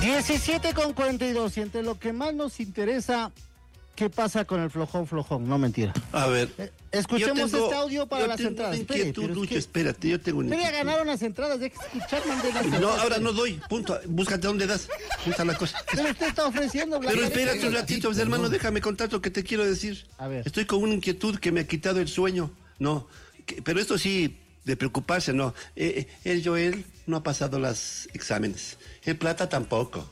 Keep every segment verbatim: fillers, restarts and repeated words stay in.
diecisiete con cuarenta y dos, y entre lo que más nos interesa, ¿qué pasa con el flojón flojón? No, mentira. A ver. Eh, escuchemos tengo, este audio para las entradas. Espere, inquietud, Lucho, es que, espérate, yo tengo una inquietud. ganaron las entradas, deja escuchar, mandé las No, ahora no doy, punto. Búscate dónde das. Punta la cosa. Pero usted está ofreciendo, Blanca. Pero espérate un ratito, pues, hermano, déjame contar lo que te quiero decir. A ver. Estoy con una inquietud que me ha quitado el sueño. No, que, pero esto sí, de preocuparse, no. Eh, el Joel no ha pasado los exámenes. El Plata tampoco.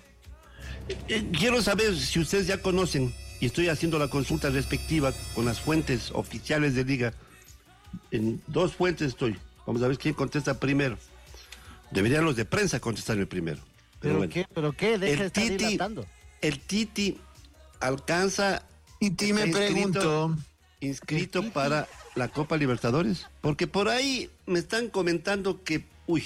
Eh, quiero saber si ustedes ya conocen, y estoy haciendo la consulta respectiva con las fuentes oficiales de Liga. En dos fuentes estoy. Vamos a ver quién contesta primero. Deberían los de prensa contestarme primero. ¿Pero, ¿Pero bueno. qué? ¿Pero qué? Deja el de estar Titi, dilatando. El Titi alcanza... Titi me preguntó... Inscrito para la Copa Libertadores. Porque por ahí me están comentando que... Uy...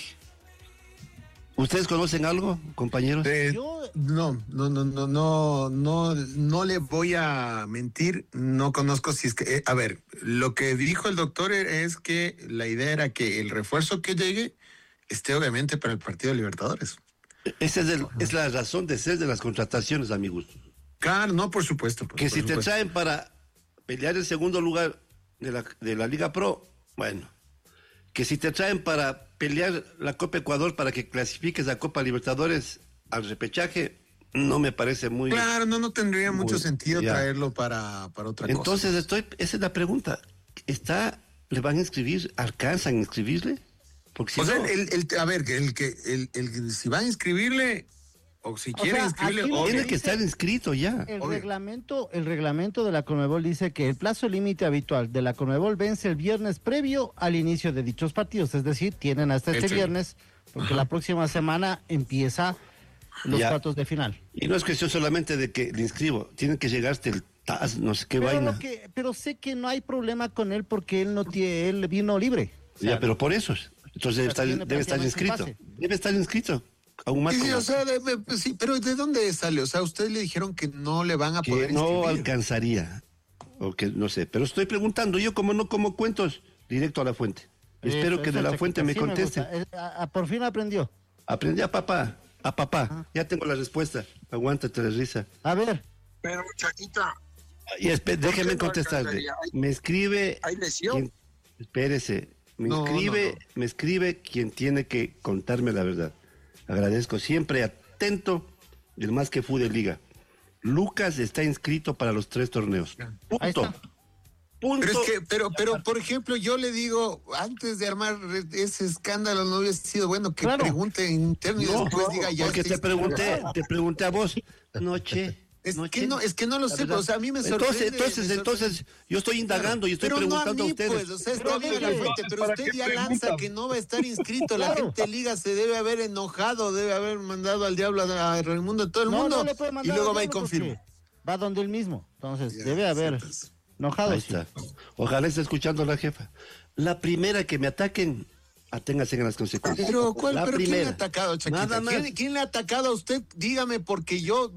¿Ustedes conocen algo, compañeros? Eh, no, no, no, no, no, no, no le voy a mentir, no conozco si es que, eh, a ver, lo que dijo el doctor es que la idea era que el refuerzo que llegue esté obviamente para el partido de Libertadores. Esa es, el, es la razón de ser de las contrataciones, amigos. Claro, no, por supuesto. Por, que por si supuesto. te traen para pelear el segundo lugar de la, de la Liga Pro, bueno... Que si te traen para pelear la Copa Ecuador para que clasifiques a Copa Libertadores al repechaje, no me parece muy... Claro, no, no tendría muy, mucho sentido ya. traerlo para, para otra Entonces, cosa. estoy, esa es la pregunta. ¿Está, le van a inscribir, alcanzan a inscribirle? Porque si o no... sea, el, el, a ver, el que el, el, si van a inscribirle... O si quiere o sea, inscribirle, o tiene que estar inscrito ya. El Obvio. reglamento, el reglamento de la Conmebol dice que el plazo límite habitual de la Conmebol vence el viernes previo al inicio de dichos partidos, es decir, tienen hasta este, este viernes, porque Ajá. la próxima semana empieza los ya. cuartos de final. Y no es cuestión solamente de que le inscribo, tienen que llegar hasta el T A S, no sé qué pero vaina. Lo que, pero sé que no hay problema con él porque él no tiene, él vino libre. O sea, ya, pero por eso, entonces debe estar, debe estar inscrito, debe estar inscrito. Aún más sí, como... o sea, de, de, sí, pero ¿de dónde sale? O sea, ustedes le dijeron que no le van a que poder no inscribir. alcanzaría, o que no sé, pero estoy preguntando, yo como no como cuentos, directo a la fuente. Eso, Espero que de la fuente me conteste. Me a, a, por fin aprendió. Aprendí a papá, a papá, ah. ya tengo la respuesta, aguántate la risa. A ver. Pero muchachita. Y esp- déjeme contestarle. Me escribe... ¿Hay lesión? Quien, espérese, me no, escribe, no, no. me escribe quien tiene que contarme la verdad. Agradezco, siempre atento del Más que Fu de Liga. Lucas está inscrito para los tres torneos. Punto. Punto. Pero es que, pero, pero, por ejemplo, yo le digo, antes de armar ese escándalo, no hubiese sido bueno que claro. pregunte en interno y no, después diga ya. Porque te pregunté, te pregunté a vos, noche. Es no, que no, es que no lo sé, o sea, a mí me sorprende. Entonces, entonces, entonces, yo estoy indagando y estoy pero preguntando no a, mí, a ustedes. Pues, o sea, está bien la fuente, pero usted ya lanza que no va a estar inscrito. La gente de Liga se debe haber enojado, debe haber mandado al diablo a, a Raimundo, a todo el no, mundo, no y luego va y confirma. Va donde él mismo, entonces ya, debe haber pues. enojado. Ahí está. Ojalá esté escuchando la jefa. La primera que me ataquen, aténgase en las consecuencias. Pero, ¿cuál, la pero primera. ¿quién le ha atacado, Chaquita? Nada más. ¿Quién, ¿Quién le ha atacado a usted? Dígame, porque yo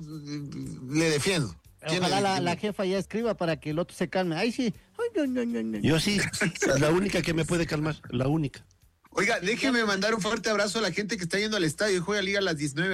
le defiendo. Ojalá la, la jefa ya escriba para que el otro se calme. Ay, sí. Ay, no, no, no, no. Yo sí. La única que me puede calmar. La única. Oiga, déjeme mandar un fuerte abrazo a la gente que está yendo al estadio y juega Liga a las diecinueve.